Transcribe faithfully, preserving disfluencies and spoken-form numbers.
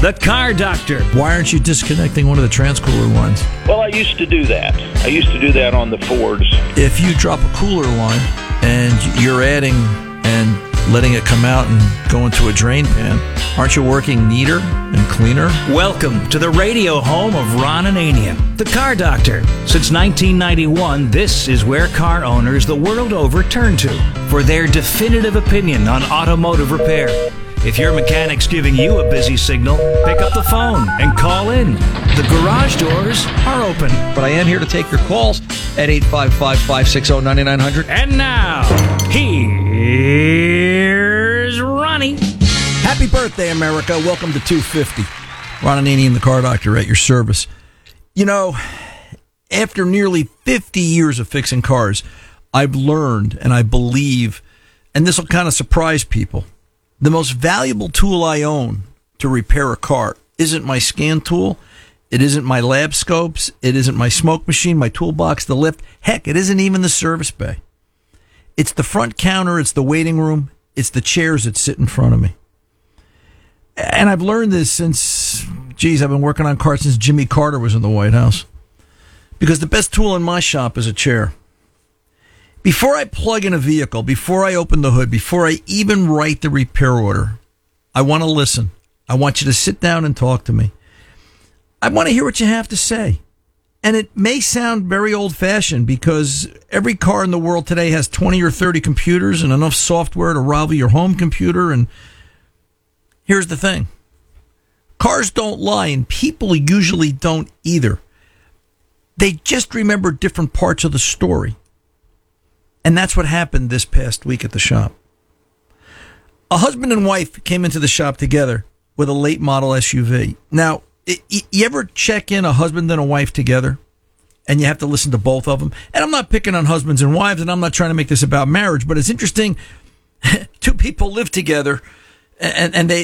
The Car Doctor. Why aren't you disconnecting one of the transcooler lines? Well, I used to do that. I used to do that on the Fords. If you drop a cooler line and you're adding and letting it come out and go into a drain pan, aren't you working neater and cleaner? Welcome to the radio home of Ron Ananian, The Car Doctor. Since nineteen ninety-one, this is where car owners the world over turn to for their definitive opinion on automotive repair. If your mechanic's giving you a busy signal, pick up the phone and call in. The garage doors are open. But I am here to take your calls at eight five five, five six zero, nine nine zero zero. And now, here's Ronnie. Happy birthday, America. Welcome to two fifty. Ron Ananian, the Car Doctor, at your service. You know, after nearly fifty years of fixing cars, I've learned, and I believe, and this will kind of surprise people, the most valuable tool I own to repair a car isn't my scan tool. It isn't my lab scopes. It isn't my smoke machine, my toolbox, the lift. Heck, it isn't even the service bay. It's the front counter. It's the waiting room. It's the chairs that sit in front of me. And I've learned this since, geez, I've been working on cars since Jimmy Carter was in the White House. Because the best tool in my shop is a chair. Before I plug in a vehicle, before I open the hood, before I even write the repair order, I want to listen. I want you to sit down and talk to me. I want to hear what you have to say. And it may sound very old-fashioned because every car in the world today has twenty or thirty computers and enough software to rival your home computer. And here's the thing. Cars don't lie, and people usually don't either. They just remember different parts of the story. And that's what happened this past week at the shop. A husband and wife came into the shop together with a late model S U V. Now, you ever check in a husband and a wife together and you have to listen to both of them? And I'm not picking on husbands and wives, and I'm not trying to make this about marriage, but it's interesting. Two people live together and, and they,